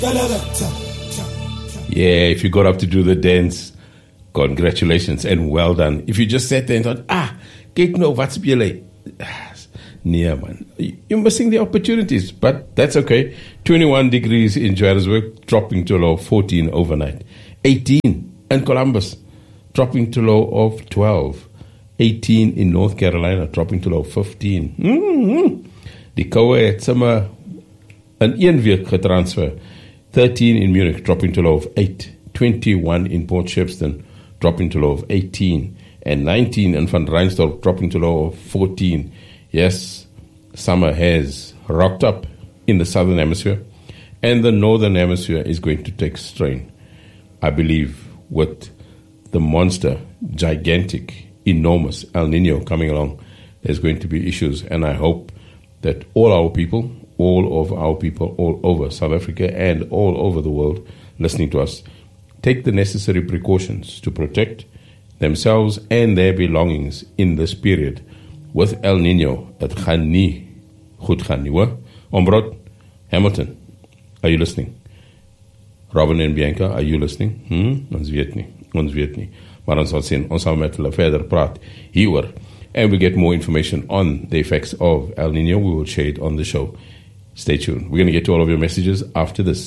Yeah, if you got up to do the dance, congratulations and well done. If you just sat there and thought, kyk nou, wat speel hy? Nee, man. You're missing the opportunities, but that's okay. 21 degrees in Johannesburg, dropping to a low of 14 overnight. 18 in Columbus, dropping to a low of 12. 18 in North Carolina, dropping to a low of 15. Die koue het sommer in 1 week getransfer. 13 in Munich, dropping to a low of 8. 21 in Port Shepstone, dropping to a low of 18. And 19 in Van Reinsdorp, dropping to a low of 14. Yes, summer has rocked up in the southern hemisphere, and the northern hemisphere is going to take strain. I believe with the monster, gigantic, enormous El Nino coming along, there's going to be issues, and I hope that all of our people all over South Africa and all over the world listening to us take the necessary precautions to protect themselves and their belongings in this period. With El Nino, het gaan nie goed gaan nie, hoor? Omrod, Hamilton, are you listening? Robin en Bianca, are you listening? Ons weet nie. Maar ons sal sien, ons sal met hulle verder praat hieroor. And we get more information on the effects of El Nino. We will share it on the show. Stay tuned. We're going to get to all of your messages after this.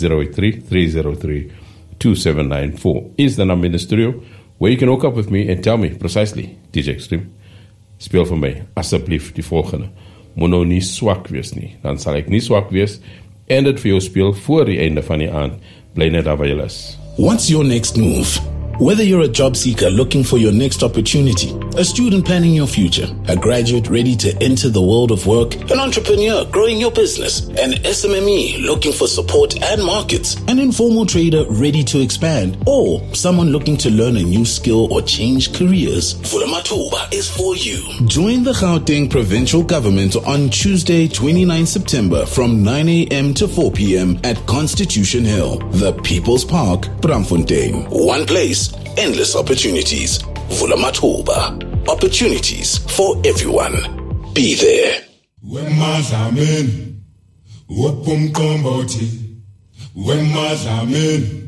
083-303-2794 is the number in the studio where you can hook up with me and tell me precisely, DJ Extreme, speel vir my asseblief die volgende. Moet nou nie swak wees nie. Dan sal ek nie swak wees en dit vir jou speel voor die einde van die aand. Bly net daar waar jy is. What's your next move? Whether you're a job seeker looking for your next opportunity, a student planning your future, a graduate ready to enter the world of work, an entrepreneur growing your business, an SMME looking for support and markets, an informal trader ready to expand, or someone looking to learn a new skill or change careers, Vulemathuba is for you. Join the Gauteng provincial government on Tuesday, 29 September from 9 a.m. to 4 p.m. at Constitution Hill, the People's Park, Braamfontein. One place, endless opportunities. Vulemathuba. Opportunities for everyone. Be there. Wemazameni, wopumkomboti, wemazameni.